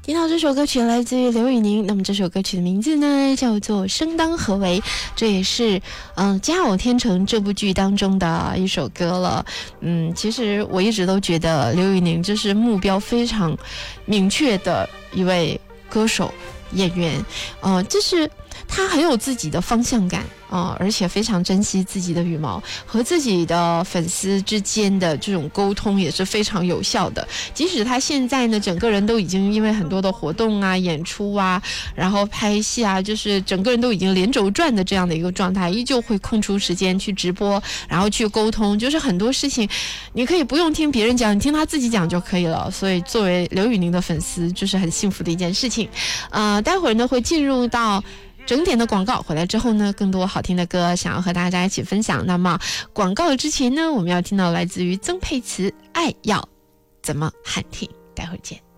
听到这首歌曲来自于刘宇宁，那么这首歌曲的名字呢叫做《生当何为》，这也是家有天成这部剧当中的一首歌了。其实我一直都觉得刘宇宁就是目标非常明确的一位歌手演员，就是他很有自己的方向感而且非常珍惜自己的羽毛，和自己的粉丝之间的这种沟通也是非常有效的。即使他现在呢，整个人都已经因为很多的活动啊、演出啊，然后拍戏啊，就是整个人都已经连轴转的这样的一个状态，依旧会空出时间去直播，然后去沟通。就是很多事情，你可以不用听别人讲，你听他自己讲就可以了。所以作为刘宇宁的粉丝，就是很幸福的一件事情。待会儿呢会进入到整点的广告，回来之后呢，更多好听的歌想要和大家一起分享。那么广告之前呢，我们要听到来自于曾沛慈《爱要怎么喊停》，待会儿见。